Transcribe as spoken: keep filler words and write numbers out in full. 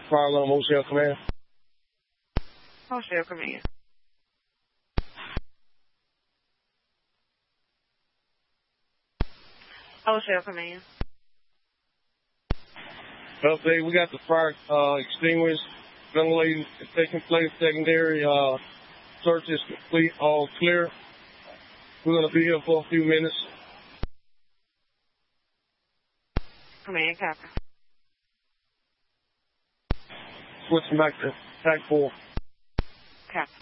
Fire alarm, O C L Command. O C L Command. O C L Command. Update, we got the fire uh, extinguished. Ventilation is taking place. Secondary uh, search is complete. All clear. We're going to be here for a few minutes. Command, copy. Switching back to attack four. Copy.